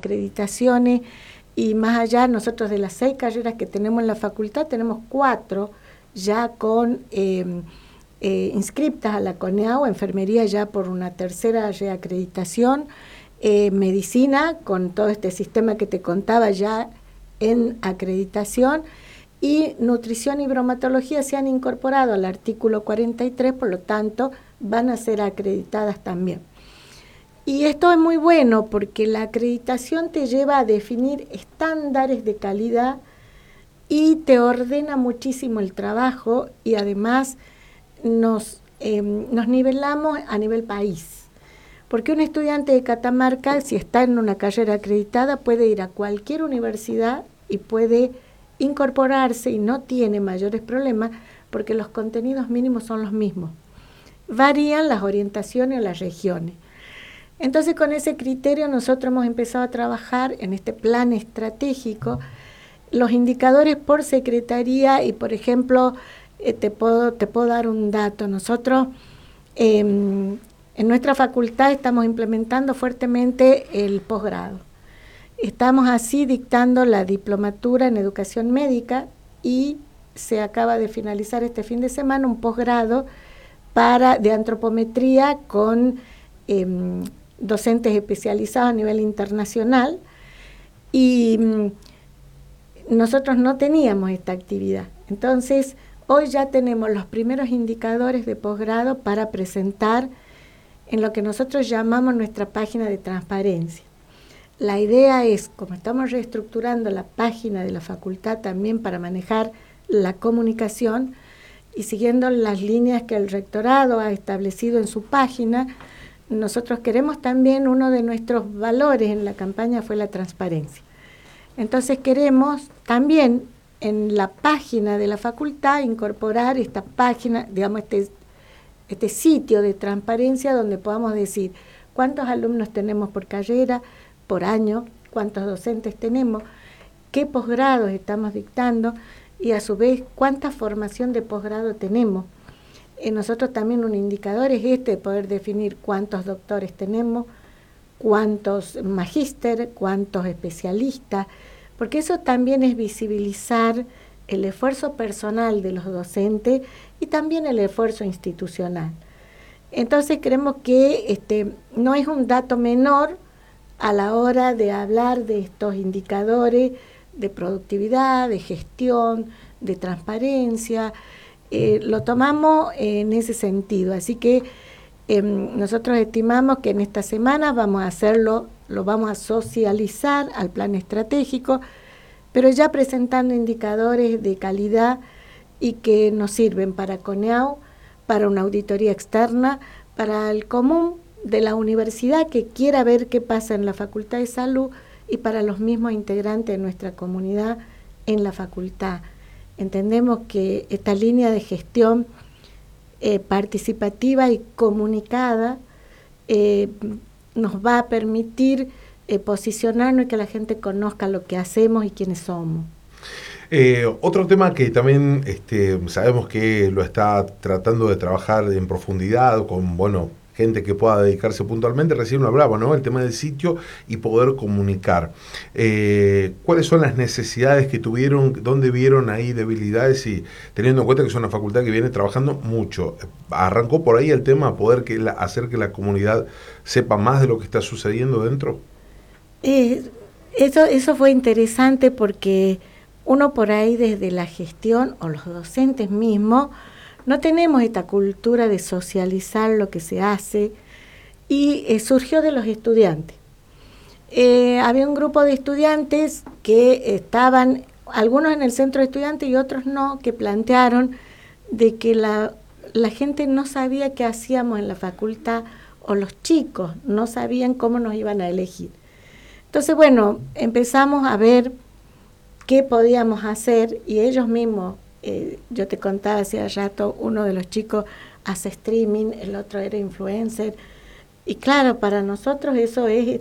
acreditaciones, y más allá, nosotros de las 6 carreras que tenemos en la facultad, tenemos 4 ya con inscriptas a la CONEAU, enfermería ya por una tercera reacreditación, medicina con todo este sistema que te contaba ya en acreditación, y nutrición y bromatología se han incorporado al artículo 43, por lo tanto van a ser acreditadas también. Y esto es muy bueno porque la acreditación te lleva a definir estándares de calidad y te ordena muchísimo el trabajo, y además nos nivelamos a nivel país. Porque un estudiante de Catamarca, si está en una carrera acreditada, puede ir a cualquier universidad y puede incorporarse y no tiene mayores problemas porque los contenidos mínimos son los mismos. Varían las orientaciones o las regiones. Entonces, con ese criterio nosotros hemos empezado a trabajar en este plan estratégico los indicadores por secretaría, y por ejemplo, te puedo dar un dato. Nosotros en nuestra facultad estamos implementando fuertemente el posgrado. Estamos así dictando la diplomatura en educación médica, y se acaba de finalizar este fin de semana un posgrado de antropometría con docentes especializados a nivel internacional, y nosotros no teníamos esta actividad. Entonces, hoy ya tenemos los primeros indicadores de posgrado para presentar en lo que nosotros llamamos nuestra página de transparencia. La idea es, como estamos reestructurando la página de la facultad también para manejar la comunicación y siguiendo las líneas que el rectorado ha establecido en su página, nosotros queremos también, uno de nuestros valores en la campaña fue la transparencia. Entonces queremos también en la página de la facultad incorporar esta página, digamos, este sitio de transparencia donde podamos decir cuántos alumnos tenemos por carrera, por año, cuántos docentes tenemos, qué posgrados estamos dictando, y a su vez cuánta formación de posgrado tenemos. Nosotros también un indicador es de poder definir cuántos doctores tenemos, cuántos magíster, cuántos especialistas, porque eso también es visibilizar el esfuerzo personal de los docentes y también el esfuerzo institucional. Entonces creemos que no es un dato menor a la hora de hablar de estos indicadores de productividad, de gestión, de transparencia. Lo tomamos en ese sentido, así que nosotros estimamos que en esta semana vamos a hacerlo, lo vamos a socializar al plan estratégico, pero ya presentando indicadores de calidad y que nos sirven para CONEAU, para una auditoría externa, para el común de la universidad que quiera ver qué pasa en la Facultad de Salud, y para los mismos integrantes de nuestra comunidad en la facultad. Entendemos que esta línea de gestión participativa y comunicada nos va a permitir posicionarnos y que la gente conozca lo que hacemos y quiénes somos. Otro tema que también sabemos que lo está tratando de trabajar en profundidad con, gente que pueda dedicarse puntualmente, recién lo hablaba, ¿no? El tema del sitio y poder comunicar. ¿Cuáles son las necesidades que tuvieron? ¿Dónde vieron ahí debilidades? Y teniendo en cuenta que es una facultad que viene trabajando mucho, ¿arrancó por ahí el tema, poder hacer que la comunidad sepa más de lo que está sucediendo dentro? Eso fue interesante porque uno por ahí desde la gestión o los docentes mismos no tenemos esta cultura de socializar lo que se hace, y surgió de los estudiantes. Había un grupo de estudiantes que estaban, algunos en el centro de estudiantes y otros no, que plantearon de que la gente no sabía qué hacíamos en la facultad, o los chicos no sabían cómo nos iban a elegir. Entonces, empezamos a ver qué podíamos hacer, y ellos mismos, yo te contaba hace rato, uno de los chicos hace streaming, el otro era influencer, y claro, para nosotros eso es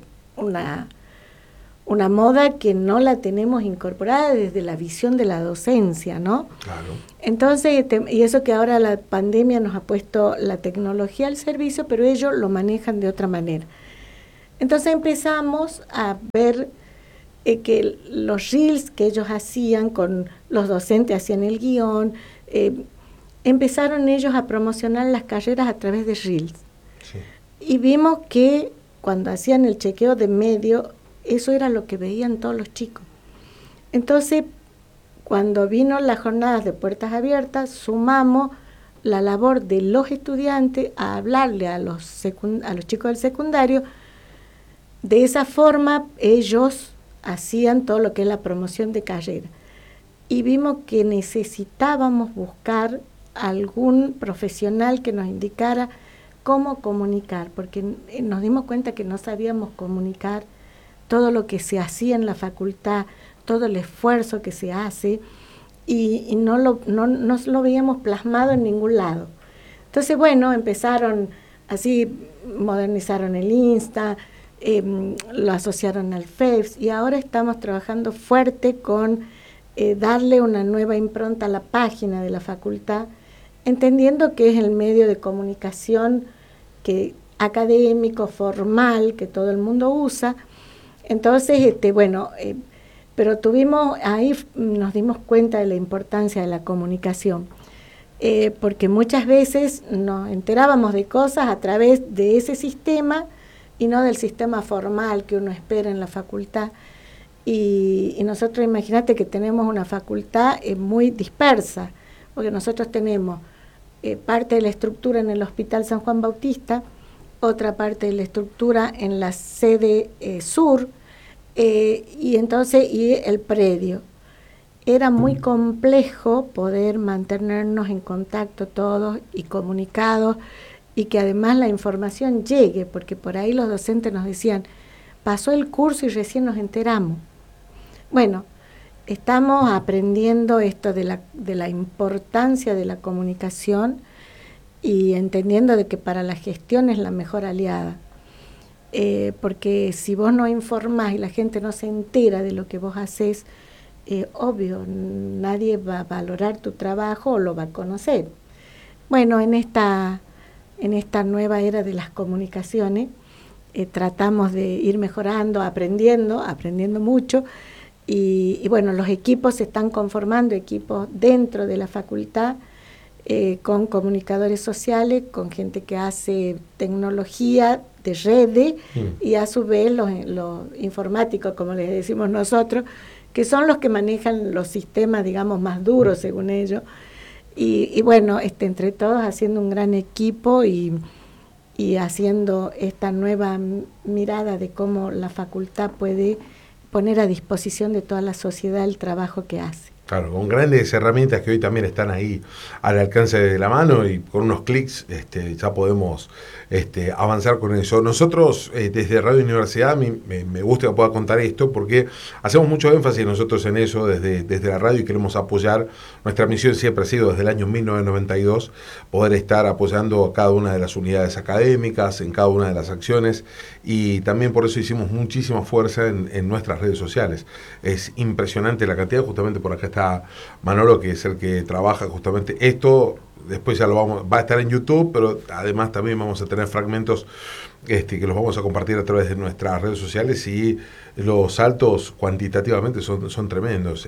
una moda que no la tenemos incorporada desde la visión de la docencia, ¿no? Claro. Entonces, y eso que ahora la pandemia nos ha puesto la tecnología al servicio, pero ellos lo manejan de otra manera. Entonces empezamos a ver que los reels que ellos hacían, con los docentes hacían el guión, empezaron ellos a promocionar las carreras a través de reels. Sí. Y vimos que cuando hacían el chequeo de medio, eso era lo que veían todos los chicos. Entonces, cuando vino las jornadas de puertas abiertas, sumamos la labor de los estudiantes a hablarle a los chicos del secundario. De esa forma, ellos hacían todo lo que es la promoción de carrera. Y vimos que necesitábamos buscar algún profesional que nos indicara cómo comunicar, porque nos dimos cuenta que no sabíamos comunicar todo lo que se hacía en la facultad, todo el esfuerzo que se hace, y no lo veíamos plasmado en ningún lado. Entonces, bueno, empezaron así, modernizaron el Insta, lo asociaron al FEPS, y ahora estamos trabajando fuerte con darle una nueva impronta a la página de la facultad, entendiendo que es el medio de comunicación académico, formal, que todo el mundo usa. Entonces, pero ahí nos dimos cuenta de la importancia de la comunicación, porque muchas veces nos enterábamos de cosas a través de ese sistema y no del sistema formal que uno espera en la facultad. Y nosotros, imagínate que tenemos una facultad muy dispersa, porque nosotros tenemos parte de la estructura en el Hospital San Juan Bautista, otra parte de la estructura en la sede sur, y el predio. Era muy complejo poder mantenernos en contacto todos y comunicados, y que además la información llegue, porque por ahí los docentes nos decían, pasó el curso y recién nos enteramos. Bueno, estamos aprendiendo esto de la importancia de la comunicación y entendiendo de que para la gestión es la mejor aliada. Porque si vos no informás y la gente no se entera de lo que vos haces, obvio, nadie va a valorar tu trabajo o lo va a conocer. Bueno, en esta nueva era de las comunicaciones, tratamos de ir mejorando, aprendiendo mucho, y bueno, los equipos se están conformando, equipos dentro de la facultad, con comunicadores sociales, con gente que hace tecnología de redes, y a su vez los informáticos, como les decimos nosotros, que son los que manejan los sistemas, digamos, más duros según ellos. Y bueno, entre todos haciendo un gran equipo y haciendo esta nueva mirada de cómo la facultad puede poner a disposición de toda la sociedad el trabajo que hace. Claro, con grandes herramientas que hoy también están ahí al alcance de la mano, y con unos clics ya podemos avanzar con eso. Nosotros desde Radio Universidad, me gusta que pueda contar esto, porque hacemos mucho énfasis nosotros en eso desde la radio, y queremos apoyar. Nuestra misión siempre ha sido desde el año 1992 poder estar apoyando a cada una de las unidades académicas, en cada una de las acciones, y también por eso hicimos muchísima fuerza en nuestras redes sociales. Es impresionante la cantidad. Justamente por acá está Manolo, que es el que trabaja justamente esto. Después ya va a estar en YouTube, pero además también vamos a tener fragmentos que los vamos a compartir a través de nuestras redes sociales, y los saltos cuantitativamente son tremendos,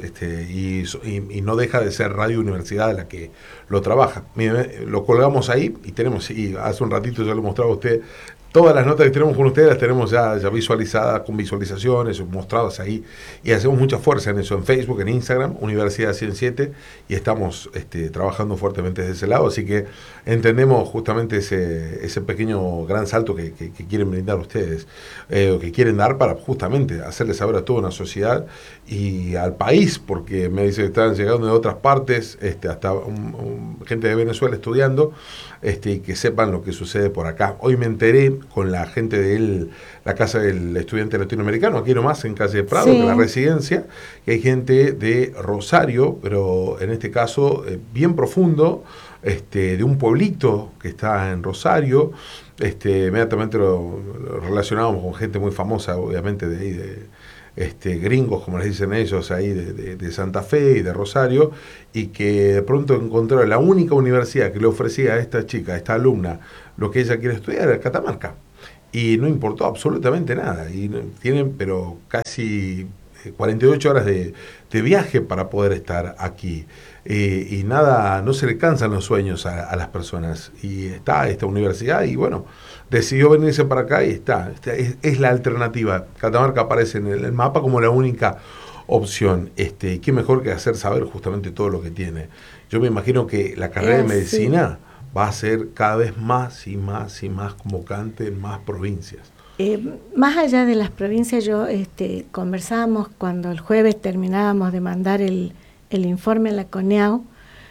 y no deja de ser Radio Universidad la que lo trabaja. Mire, lo colgamos ahí, y hace un ratito yo le mostraba a usted. Todas las notas que tenemos con ustedes las tenemos ya visualizadas, con visualizaciones, mostradas ahí, y hacemos mucha fuerza en eso, en Facebook, en Instagram, Universidad 107, y estamos trabajando fuertemente desde ese lado, así que entendemos justamente ese pequeño gran salto que quieren brindar ustedes, o que quieren dar para justamente hacerle saber a toda una sociedad y al país, porque me dice que están llegando de otras partes, hasta gente de Venezuela estudiando, y que sepan lo que sucede por acá. Hoy me enteré con la gente de la Casa del Estudiante Latinoamericano, aquí nomás en Calle Prado, sí, que la residencia, que hay gente de Rosario, pero en este caso bien profundo, de un pueblito que está en Rosario. Inmediatamente lo relacionábamos con gente muy famosa, obviamente de ahí, gringos, como les dicen ellos, ahí de Santa Fe y de Rosario, y que de pronto encontró la única universidad que le ofrecía a esta chica, a esta alumna, lo que ella quiere estudiar, era Catamarca. y no importó absolutamente nada. Y tienen, pero casi 48 horas de viaje para poder estar aquí. Y nada, no se le cansan los sueños a las personas. Y está esta universidad y bueno, decidió venirse para acá y está. Es la alternativa. Catamarca aparece en el mapa como la única opción. Y qué mejor que hacer saber justamente todo lo que tiene. Yo me imagino que la carrera de medicina va a ser cada vez más y más y más convocante en más provincias. Más allá de las provincias, yo conversábamos cuando el jueves terminábamos de mandar el informe a la CONEAU.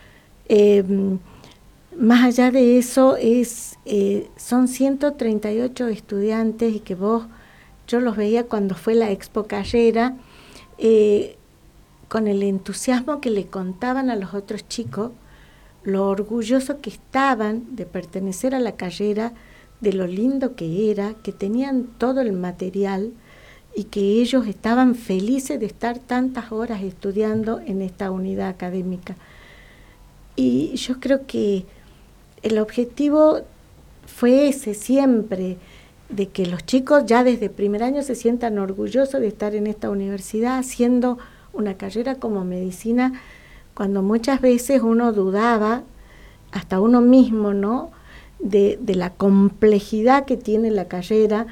Más allá de eso, son 138 estudiantes y que yo los veía cuando fue la Expo Carrera, con el entusiasmo que le contaban a los otros chicos, lo orgulloso que estaban de pertenecer a la carrera, de lo lindo que era, que tenían todo el material y que ellos estaban felices de estar tantas horas estudiando en esta unidad académica. Y yo creo que el objetivo fue ese siempre, de que los chicos ya desde primer año se sientan orgullosos de estar en esta universidad haciendo una carrera como medicina, cuando muchas veces uno dudaba, hasta uno mismo, ¿no?, de la complejidad que tiene la carrera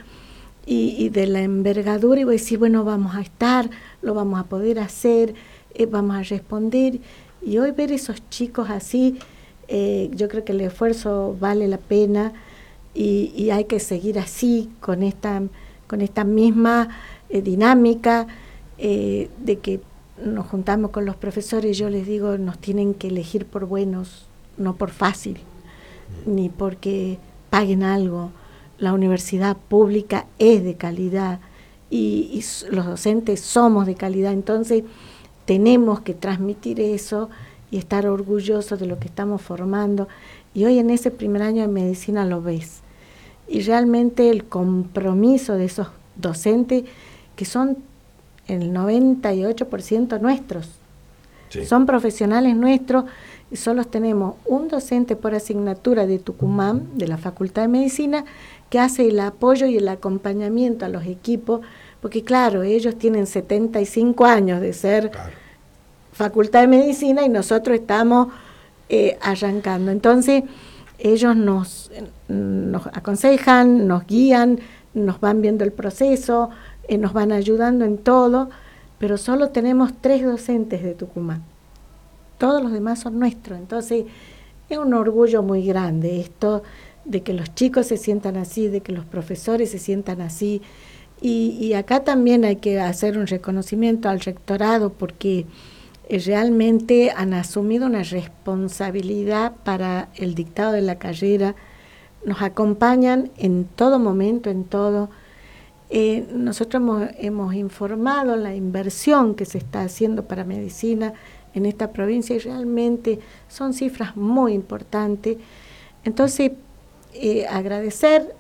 y de la envergadura, y voy a decir, bueno, vamos a estar, lo vamos a poder hacer, vamos a responder. Y hoy ver esos chicos así, yo creo que el esfuerzo vale la pena y hay que seguir así, con esta misma dinámica de que nos juntamos con los profesores. Yo les digo, nos tienen que elegir por buenos, no por fácil, ni porque paguen algo. La universidad pública es de calidad y los docentes somos de calidad, entonces tenemos que transmitir eso y estar orgullosos de lo que estamos formando. Y hoy en ese primer año de medicina lo ves. Y realmente el compromiso de esos docentes, que son el 98% nuestros, sí, son profesionales nuestros, y solo tenemos un docente por asignatura de Tucumán, de la Facultad de Medicina, que hace el apoyo y el acompañamiento a los equipos, porque claro, ellos tienen 75 años de ser Facultad de Medicina y nosotros estamos arrancando. Entonces, ellos nos aconsejan, nos guían, nos van viendo el proceso, nos van ayudando en todo, pero solo tenemos 3 docentes de Tucumán. Todos los demás son nuestros. Entonces, es un orgullo muy grande esto de que los chicos se sientan así, de que los profesores se sientan así. Y acá también hay que hacer un reconocimiento al rectorado, porque realmente han asumido una responsabilidad para el dictado de la carrera, nos acompañan en todo momento, en todo. Nosotros hemos informado la inversión que se está haciendo para medicina en esta provincia y realmente son cifras muy importantes. Entonces, agradecer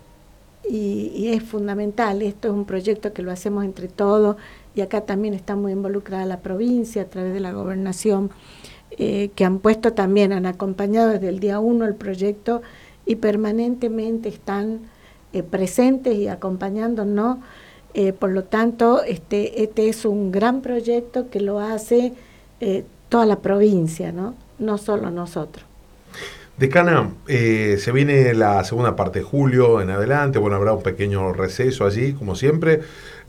y es fundamental. Esto es un proyecto que lo hacemos entre todos y acá también está muy involucrada la provincia a través de la gobernación, que han puesto también, han acompañado desde el día 1 el proyecto y permanentemente están presentes y acompañándonos. Por lo tanto, este es un gran proyecto que lo hace toda la provincia, no solo nosotros. Decana, se viene la segunda parte de julio en adelante, bueno, habrá un pequeño receso allí, como siempre.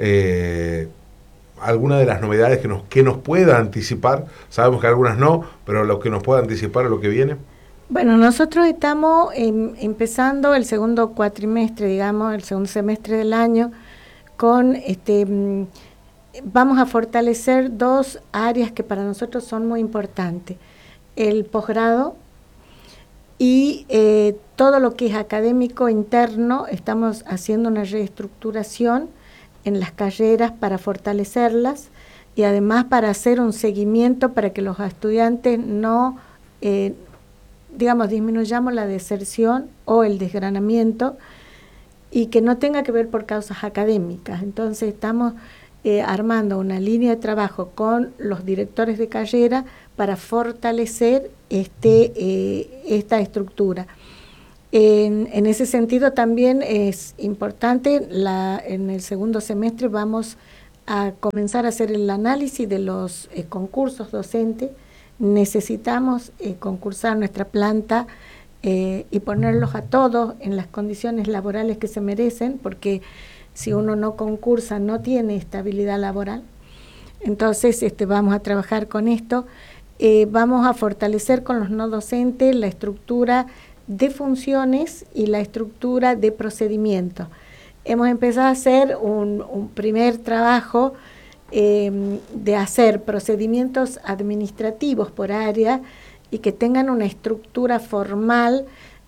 ¿Alguna de las novedades que nos pueda anticipar? Sabemos que algunas no, pero lo que nos pueda anticipar a lo que viene. Bueno, nosotros estamos empezando el segundo cuatrimestre, digamos, el segundo semestre del año, con vamos a fortalecer 2 áreas que para nosotros son muy importantes: el posgrado y todo lo que es académico interno. Estamos haciendo una reestructuración en las carreras para fortalecerlas y además para hacer un seguimiento para que los estudiantes no, disminuyamos la deserción o el desgranamiento y que no tenga que ver por causas académicas. Entonces estamos armando una línea de trabajo con los directores de carrera para fortalecer esta estructura. En ese sentido también es importante, en el segundo semestre vamos a comenzar a hacer el análisis de los concursos docentes. Necesitamos concursar nuestra planta y ponerlos a todos en las condiciones laborales que se merecen, porque si uno no concursa no tiene estabilidad laboral. Entonces vamos a trabajar con esto. Vamos a fortalecer con los no docentes la estructura de funciones y la estructura de procedimientos. Hemos empezado a hacer un primer trabajo de hacer procedimientos administrativos por área y que tengan una estructura formal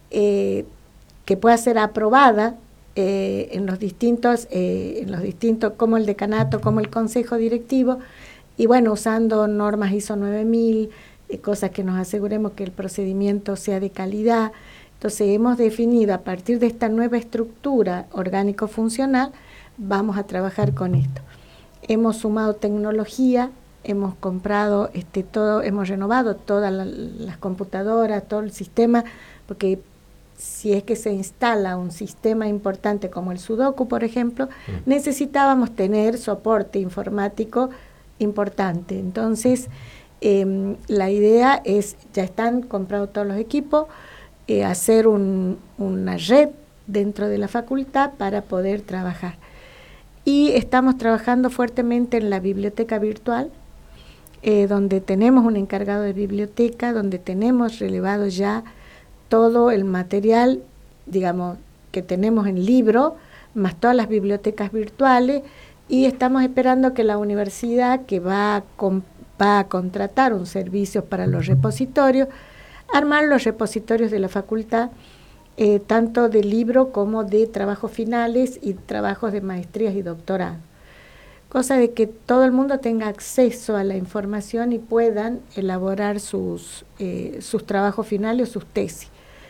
que pueda ser aprobada en los distintos, como el decanato, como el consejo directivo, y bueno, usando normas ISO 9000, cosas que nos aseguremos que el procedimiento sea de calidad. Entonces hemos definido, a partir de esta nueva estructura orgánico-funcional, vamos a trabajar con esto. Hemos sumado tecnología, hemos comprado hemos renovado todas las computadoras, todo el sistema, porque si es que se instala un sistema importante como el Sudoku, por ejemplo, necesitábamos tener soporte informático importante. Entonces, la idea es, ya están comprados todos los equipos, hacer una red dentro de la facultad para poder trabajar. Y estamos trabajando fuertemente en la biblioteca virtual, donde tenemos un encargado de biblioteca, donde tenemos relevado ya todo el material, digamos, que tenemos en libro, más todas las bibliotecas virtuales, y estamos esperando que la universidad, que va a contratar un servicio para los repositorios, armar los repositorios de la facultad, tanto de libro como de trabajos finales y trabajos de maestrías y doctorados. Cosa de que todo el mundo tenga acceso a la información y puedan elaborar sus trabajos finales o sus tesis.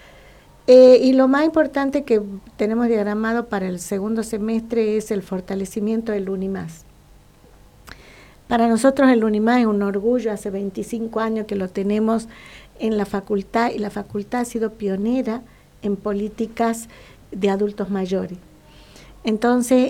Y lo más importante que tenemos diagramado para el segundo semestre es el fortalecimiento del UNIMAS. Para nosotros el UNIMAS es un orgullo, hace 25 años que lo tenemos en la facultad, y la facultad ha sido pionera en políticas de adultos mayores. Entonces,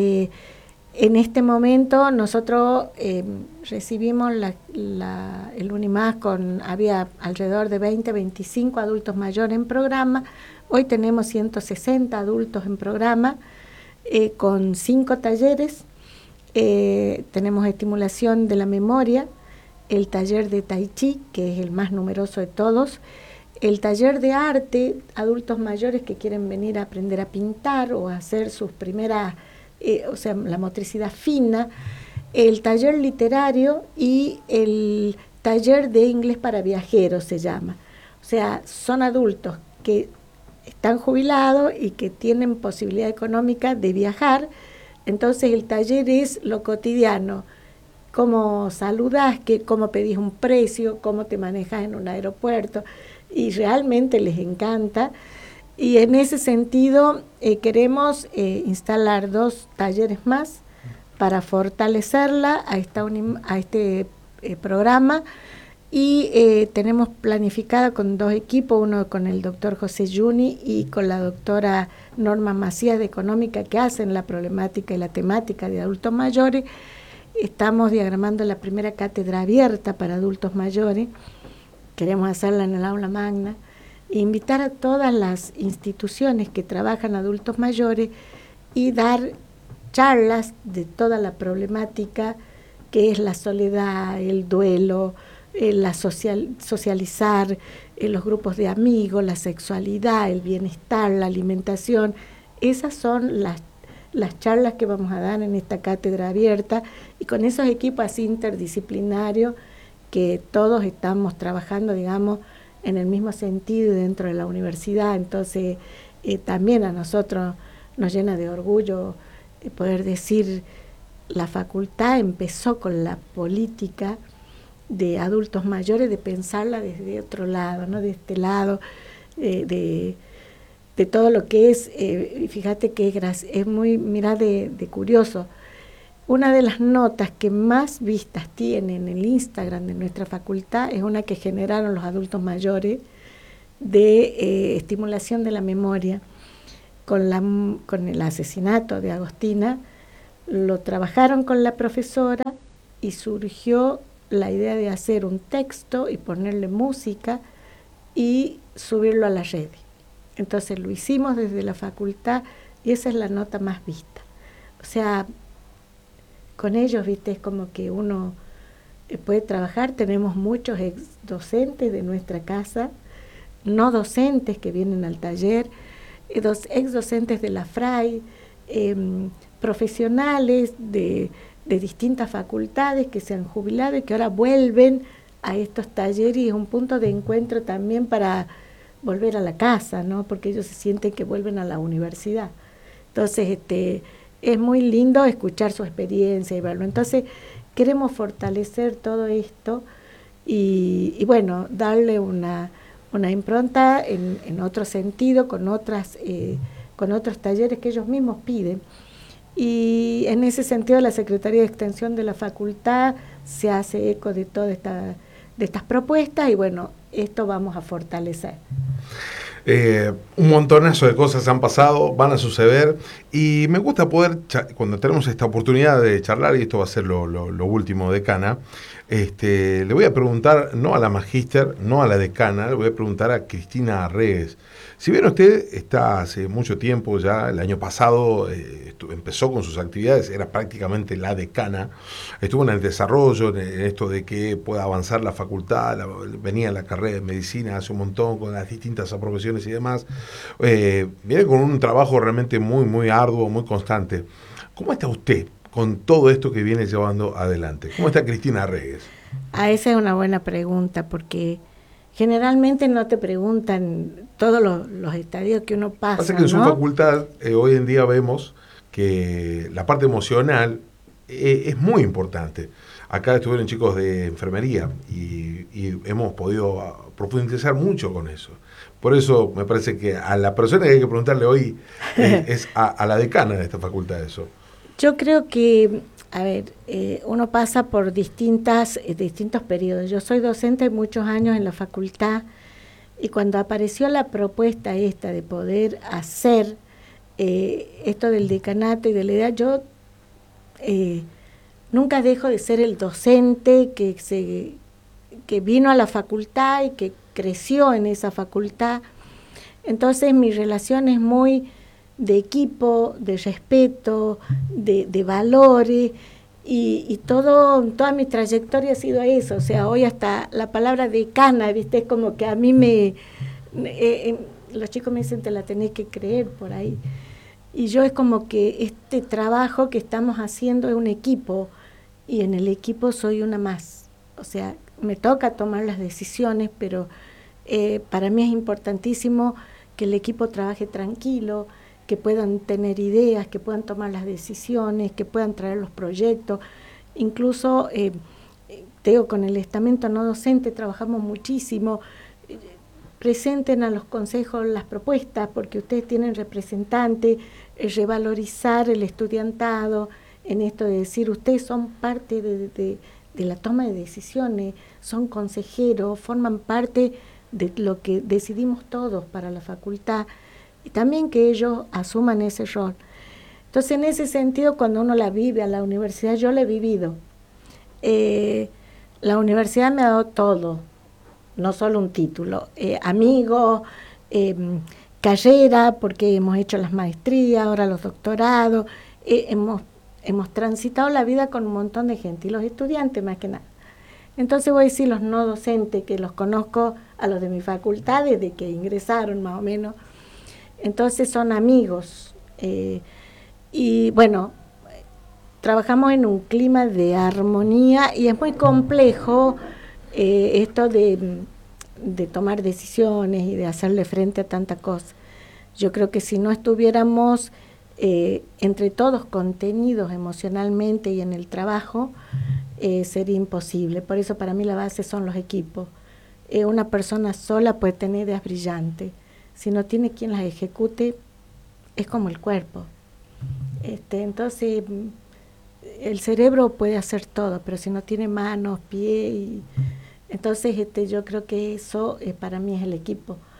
en este momento nosotros recibimos el UNIMAS había alrededor de 25 adultos mayores en programa. Hoy tenemos 160 adultos en programa, con 5 talleres. Tenemos estimulación de la memoria, el taller de Tai Chi, que es el más numeroso de todos, el taller de arte, adultos mayores que quieren venir a aprender a pintar o a hacer sus primeras, la motricidad fina, el taller literario y el taller de inglés para viajeros se llama. O sea, son adultos que están jubilados y que tienen posibilidad económica de viajar. Entonces el taller es lo cotidiano, cómo saludás, cómo pedís un precio, cómo te manejas en un aeropuerto, y realmente les encanta. Y en ese sentido queremos instalar 2 talleres más para fortalecerla a este programa, y tenemos planificado con 2 equipos, uno con el doctor José Yuni y con la doctora Norma Macías de Económica, que hacen la problemática y la temática de adultos mayores. Estamos diagramando la primera cátedra abierta para adultos mayores, queremos hacerla en el aula magna, e invitar a todas las instituciones que trabajan adultos mayores y dar charlas de toda la problemática que es la soledad, el duelo, socializar, los grupos de amigos, la sexualidad, el bienestar, la alimentación. Esas son las charlas que vamos a dar en esta cátedra abierta, y con esos equipos así interdisciplinarios que todos estamos trabajando, digamos, en el mismo sentido dentro de la universidad. Entonces también a nosotros nos llena de orgullo poder decir, la facultad empezó con la política de adultos mayores, de pensarla desde otro lado, ¿no? De este lado, de todo lo que es, fíjate que es muy, mira, de curioso. Una de las notas que más vistas tiene en el Instagram de nuestra facultad es una que generaron los adultos mayores, de estimulación de la memoria. Con el asesinato de Agostina, lo trabajaron con la profesora y surgió la idea de hacer un texto y ponerle música y subirlo a la red. Entonces lo hicimos desde la facultad y esa es la nota más vista. O sea, con ellos, viste, es como que uno puede trabajar. Tenemos muchos ex docentes de nuestra casa, no docentes que vienen al taller, ex docentes de la FRAI, profesionales de distintas facultades que se han jubilado y que ahora vuelven a estos talleres, y es un punto de encuentro también para volver a la casa, ¿no? Porque ellos se sienten que vuelven a la universidad. Entonces, es muy lindo escuchar su experiencia y verlo. Entonces, queremos fortalecer todo esto y bueno, darle una impronta en otro sentido, con otros talleres que ellos mismos piden. Y en ese sentido la Secretaría de Extensión de la Facultad se hace eco de todas estas propuestas y bueno, esto vamos a fortalecer. Un montonazo de cosas han pasado, van a suceder y me gusta poder, cuando tenemos esta oportunidad de charlar, y esto va a ser lo último de Cana, le voy a preguntar no a la magíster, no a la decana, le voy a preguntar a Cristina Reyes. Si bien usted está hace mucho tiempo ya, el año pasado empezó con sus actividades, era prácticamente la decana, estuvo en el desarrollo, en esto de que pueda avanzar la facultad, venía la carrera de medicina hace un montón con las distintas profesiones y demás, viene con un trabajo realmente muy, muy arduo, muy constante. ¿Cómo está usted con todo esto que viene llevando adelante? ¿Cómo está Cristina Reyes? Esa es una buena pregunta, porque generalmente no te preguntan todos los estadios que uno pasa. Pasa que en su facultad hoy en día vemos que la parte emocional es muy importante. Acá estuvieron chicos de enfermería y hemos podido profundizar mucho con eso. Por eso me parece que a la persona que hay que preguntarle hoy es a la decana de esta facultad eso. Yo creo que, uno pasa por distintos periodos. Yo soy docente muchos años en la facultad y cuando apareció la propuesta esta de poder hacer esto del decanato y de la edad, yo nunca dejo de ser el docente que vino a la facultad y que creció en esa facultad. Entonces mi relación es muy de equipo, de respeto, de valores, y toda mi trayectoria ha sido eso. O sea, hoy hasta la palabra decana, ¿viste? Es como que a mí los chicos me dicen, te la tenés que creer por ahí. Y yo es como que este trabajo que estamos haciendo es un equipo, y en el equipo soy una más. O sea, me toca tomar las decisiones, pero para mí es importantísimo que el equipo trabaje tranquilo, que puedan tener ideas, que puedan tomar las decisiones, que puedan traer los proyectos. Incluso, con el estamento no docente trabajamos muchísimo. Presenten a los consejos las propuestas, porque ustedes tienen representantes, revalorizar el estudiantado, en esto de decir, ustedes son parte de la toma de decisiones, son consejeros, forman parte de lo que decidimos todos para la facultad, y también que ellos asuman ese rol. Entonces, en ese sentido, cuando uno la vive a la universidad, yo la he vivido. La universidad me ha dado todo, no solo un título, amigos, carrera, porque hemos hecho las maestrías, ahora los doctorados, hemos transitado la vida con un montón de gente, y los estudiantes más que nada. Entonces voy a decir los no docentes, que los conozco a los de mi facultad desde que ingresaron más o menos. Entonces son amigos. Y bueno, trabajamos en un clima de armonía y es muy complejo esto de tomar decisiones y de hacerle frente a tanta cosa. Yo creo que si no estuviéramos entre todos contenidos emocionalmente y en el trabajo, sería imposible. Por eso para mí la base son los equipos. Una persona sola puede tener ideas brillantes. Si no tiene quien las ejecute, es como el cuerpo. Entonces, el cerebro puede hacer todo, pero si no tiene manos, pies, entonces yo creo que eso para mí es el equipo.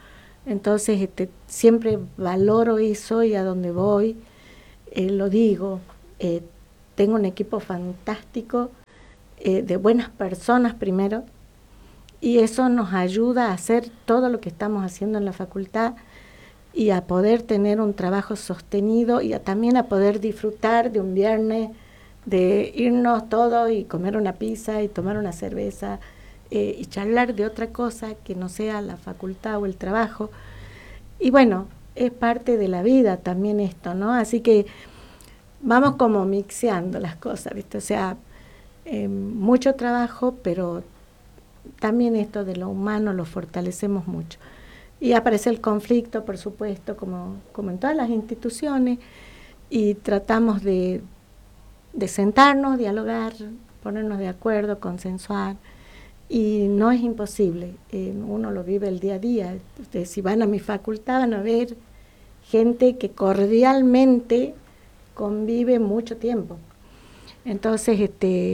Entonces siempre valoro eso y a donde voy lo digo. Tengo un equipo fantástico, de buenas personas primero, y eso nos ayuda a hacer todo lo que estamos haciendo en la facultad y a poder tener un trabajo sostenido y también a poder disfrutar de un viernes, de irnos todos y comer una pizza y tomar una cerveza y charlar de otra cosa que no sea la facultad o el trabajo. Y bueno, es parte de la vida también esto, ¿no? Así que vamos como mixeando las cosas, ¿viste? O sea, mucho trabajo, pero también esto de lo humano lo fortalecemos mucho. Y aparece el conflicto, por supuesto, como en todas las instituciones, y tratamos de sentarnos, dialogar, ponernos de acuerdo, consensuar, y no es imposible, uno lo vive el día a día. Ustedes, si van a mi facultad, van a ver gente que cordialmente convive mucho tiempo. Entonces,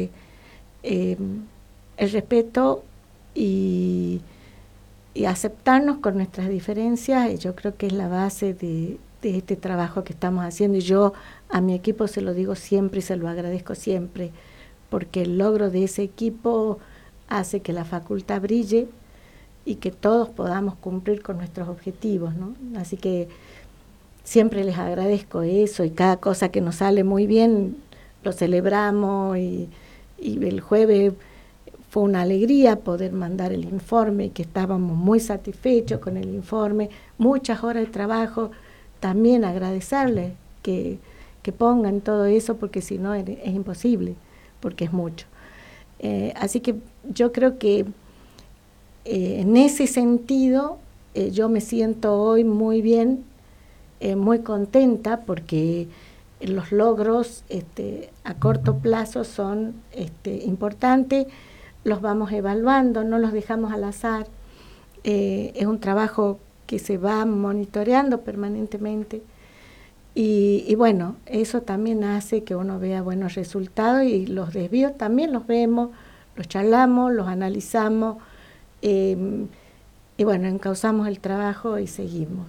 el respeto y aceptarnos con nuestras diferencias, yo creo que es la base de este trabajo que estamos haciendo, y yo a mi equipo se lo digo siempre y se lo agradezco siempre, porque el logro de ese equipo hace que la facultad brille y que todos podamos cumplir con nuestros objetivos, ¿no? Así que siempre les agradezco eso, y cada cosa que nos sale muy bien lo celebramos, y el jueves fue una alegría poder mandar el informe, que estábamos muy satisfechos con el informe, muchas horas de trabajo, también agradecerles que pongan todo eso, porque si no es imposible, porque es mucho. Así que yo creo que en ese sentido yo me siento hoy muy bien, muy contenta, porque los logros a corto plazo son importantes, los vamos evaluando, no los dejamos al azar, es un trabajo que se va monitoreando permanentemente, y bueno, eso también hace que uno vea buenos resultados, y los desvíos también los vemos, los charlamos, los analizamos, y bueno, encauzamos el trabajo y seguimos.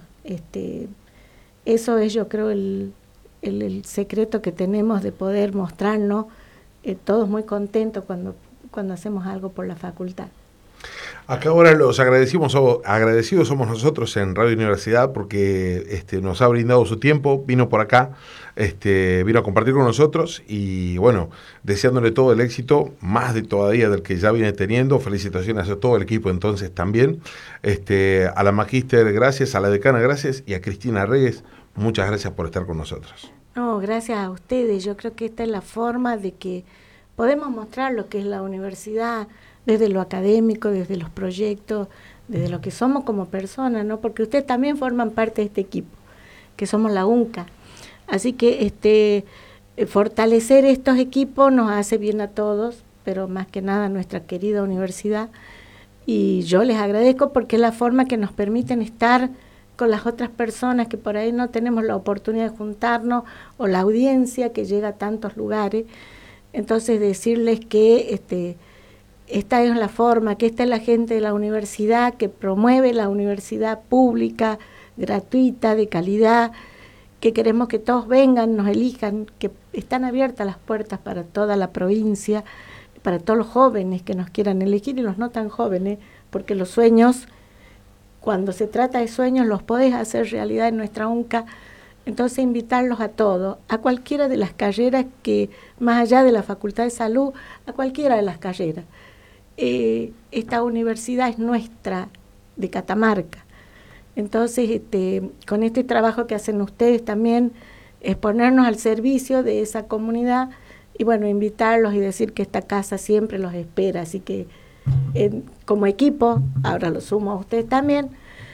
Eso es, yo creo, el secreto que tenemos de poder mostrarnos todos muy contentos cuando hacemos algo por la facultad. Acá ahora los agradecidos somos nosotros en Radio Universidad, porque nos ha brindado su tiempo, vino por acá, vino a compartir con nosotros, y bueno, deseándole todo el éxito, más de todavía del que ya viene teniendo. Felicitaciones a todo el equipo entonces también, a la magíster gracias, a la decana gracias, y a Cristina Reyes, muchas gracias por estar con nosotros. No, gracias a ustedes. Yo creo que esta es la forma de que podemos mostrar lo que es la universidad, desde lo académico, desde los proyectos, desde lo que somos como personas, ¿no? Porque ustedes también forman parte de este equipo, que somos la UNCA. Así que fortalecer estos equipos nos hace bien a todos, pero más que nada a nuestra querida universidad. Y yo les agradezco, porque es la forma que nos permiten estar con las otras personas que por ahí no tenemos la oportunidad de juntarnos, o la audiencia que llega a tantos lugares. Entonces, decirles que esta es la forma, que esta es la gente de la universidad que promueve la universidad pública, gratuita, de calidad, que queremos que todos vengan, nos elijan, que están abiertas las puertas para toda la provincia, para todos los jóvenes que nos quieran elegir, y los no tan jóvenes, porque los sueños, cuando se trata de sueños, los podés hacer realidad en nuestra UNCA. Entonces, invitarlos a todos, a cualquiera de las carreras, que más allá de la Facultad de Salud, a cualquiera de las carreras. Esta universidad es nuestra, de Catamarca. Entonces, con este trabajo que hacen ustedes también, es ponernos al servicio de esa comunidad, y bueno, invitarlos y decir que esta casa siempre los espera. Así que como equipo, ahora lo sumo a ustedes también,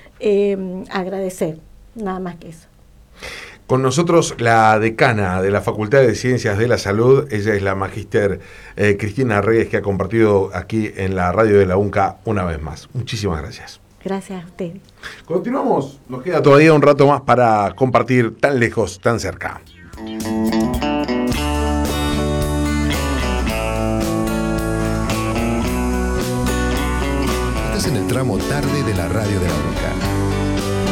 agradecer, nada más que eso. Con nosotros la decana de la Facultad de Ciencias de la Salud, ella es la magíster Cristina Reyes, que ha compartido aquí en la radio de la UNCA una vez más. Muchísimas gracias. Gracias a ustedes. Continuamos, nos queda todavía un rato más para compartir tan lejos, tan cerca. Estás en el tramo tarde de la radio de la UNCA.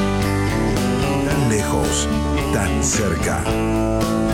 lejos, tan cerca.